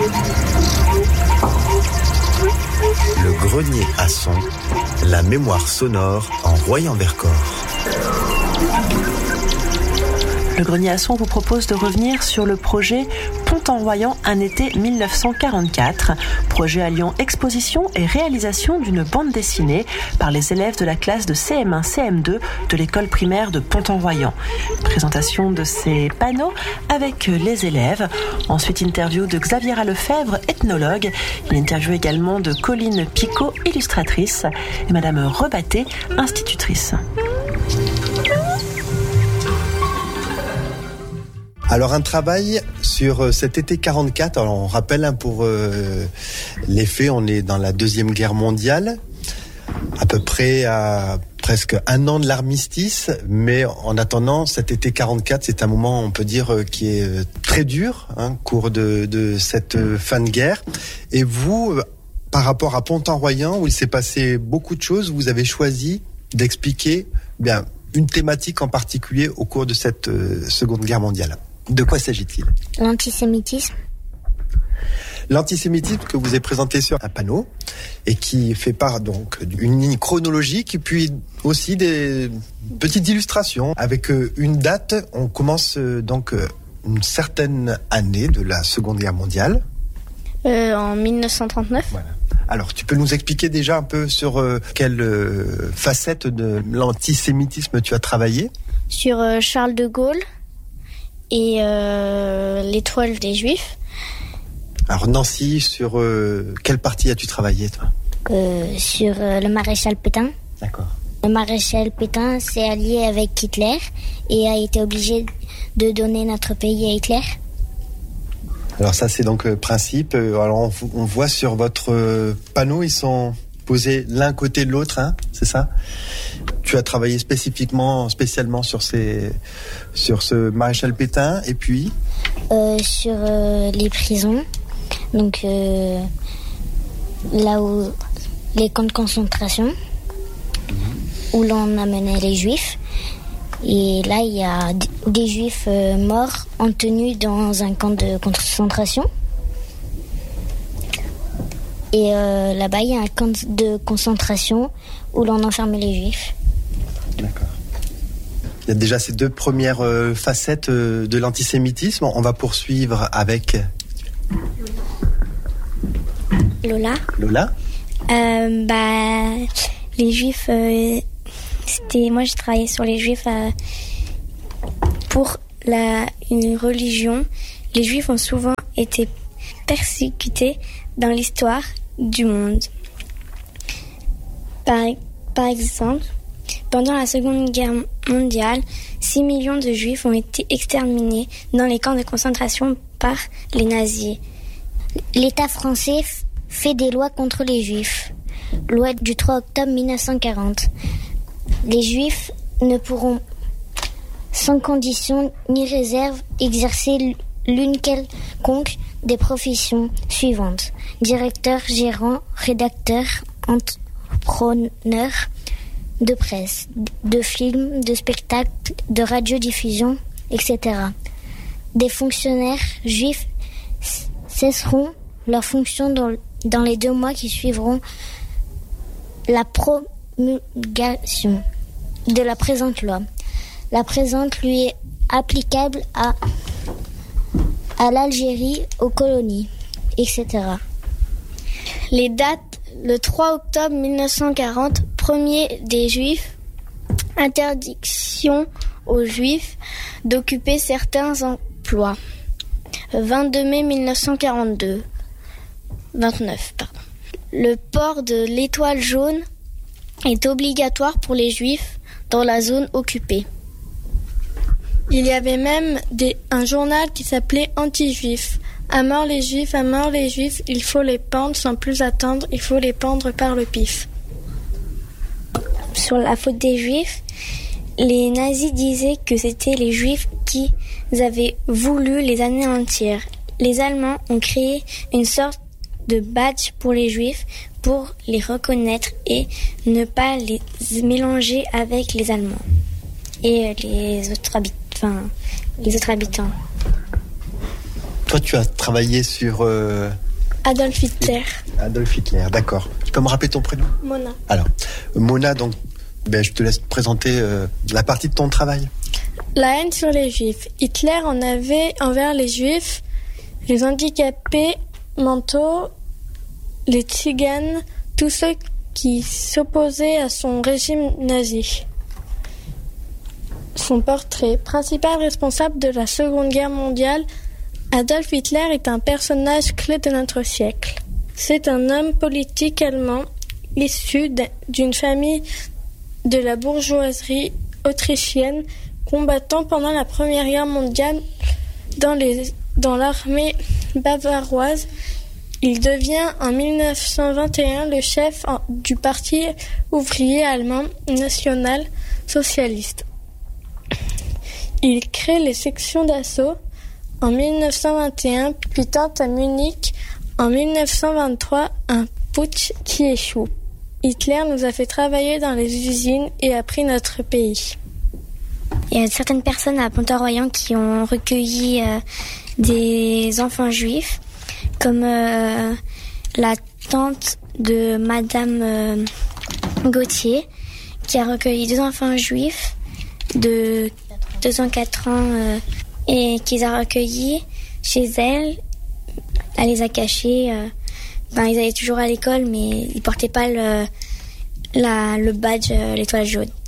Le grenier à son, la mémoire sonore en Royan-Vercors. Le grenier à son vous propose de revenir sur le projet Pont-en-Royan, un été 1944. Projet alliant exposition et réalisation d'une bande dessinée par les élèves de la classe de CM1, CM2 de l'école primaire de Pont-en-Royan. Présentation de ces panneaux avec les élèves. Ensuite, interview de Xaviera Lefebvre, ethnologue. Une interview également de Colline Picot, illustratrice, et Madame Rebatté, institutrice. Alors un travail sur cet été 44. Alors on rappelle pour les faits, on est dans la Deuxième Guerre mondiale, à peu près à presque un an de l'armistice, mais en attendant, cet été 44, c'est un moment, on peut dire, qui est très dur, cours de cette fin de guerre. Et vous, par rapport à Pont-en-Royan, où il s'est passé beaucoup de choses, vous avez choisi d'expliquer une thématique en particulier au cours de cette Seconde Guerre mondiale. De quoi s'agit-il ? L'antisémitisme. L'antisémitisme que vous avez présenté sur un panneau et qui fait part donc d'une ligne chronologique et puis aussi des petites illustrations avec une date. On commence donc une certaine année de la Seconde Guerre mondiale. En 1939. Voilà. Alors, tu peux nous expliquer déjà un peu sur quelle facette de l'antisémitisme tu as travaillé ? Sur Charles de Gaulle et l'étoile des Juifs. Alors Nancy, sur quelle partie as-tu travaillé, toi ? Sur le maréchal Pétain. D'accord. Le maréchal Pétain s'est allié avec Hitler et a été obligé de donner notre pays à Hitler. Alors ça, c'est donc le principe. Alors on voit sur votre panneau, ils sont posés l'un côté de l'autre, c'est ça ? Tu as travaillé spécialement sur ce maréchal Pétain, et puis sur les prisons, donc là où les camps de concentration, où l'on amenait les Juifs. Et là, il y a des Juifs morts en tenue dans un camp de concentration. Et là-bas, il y a un camp de concentration où l'on enfermait les Juifs. D'accord. Il y a déjà ces deux premières facettes de l'antisémitisme. On va poursuivre avec Lola. Lola. Les Juifs, moi je travaillais sur les Juifs pour une religion. Les Juifs ont souvent été persécutés dans l'histoire du monde. Par exemple, pendant la Seconde Guerre mondiale, 6 millions de Juifs ont été exterminés dans les camps de concentration par les nazis. L'État français fait des lois contre les Juifs. Loi du 3 octobre 1940. Les Juifs ne pourront, sans condition ni réserve, exercer l'une quelconque des professions suivantes: directeur, gérant, rédacteur, entrepreneur de presse, de films, de spectacles, de radiodiffusion, etc. Des fonctionnaires juifs cesseront leurs fonctions dans les 2 mois qui suivront la promulgation de la présente loi. La présente lui est applicable à l'Algérie, aux colonies, etc. Les dates: le 3 octobre 1940, premier des Juifs, interdiction aux Juifs d'occuper certains emplois. 22 mai 1942, 29, pardon. Le port de l'étoile jaune est obligatoire pour les Juifs dans la zone occupée. Il y avait même un journal qui s'appelait Anti-Juif. À mort les Juifs, il faut les pendre sans plus attendre, il faut les pendre par le pif. Sur la faute des Juifs, les nazis disaient que c'était les Juifs qui avaient voulu les anéantir. Les Allemands ont créé une sorte de badge pour les Juifs pour les reconnaître et ne pas les mélanger avec les Allemands et les autres habitants. Toi, tu as travaillé sur... Adolf Hitler. Adolf Hitler, d'accord. Tu peux me rappeler ton prénom ? Mona. Alors, Mona, donc, je te laisse présenter la partie de ton travail. La haine sur les Juifs. Hitler en avait envers les Juifs, les handicapés mentaux, les tziganes, tous ceux qui s'opposaient à son régime nazi. Son portrait. Principal responsable de la Seconde Guerre mondiale, Adolf Hitler est un personnage clé de notre siècle. C'est un homme politique allemand issu d'une famille de la bourgeoisie autrichienne, combattant pendant la Première Guerre mondiale dans l'armée bavaroise. Il devient en 1921 le chef du Parti ouvrier allemand national-socialiste. Il crée les sections d'assaut en 1921, puis tente à Munich en 1923 un putsch qui échoue. Hitler nous a fait travailler dans les usines et a pris notre pays. Il y a certaines personnes à Pont-Royal qui ont recueilli des enfants juifs, comme la tante de Madame Gauthier, qui a recueilli 2 enfants juifs de 2 ans, 4 ans, et qui les a recueillis chez elle. Elle les a cachés. Ils allaient toujours à l'école, mais ils portaient pas le badge, l'étoile jaune.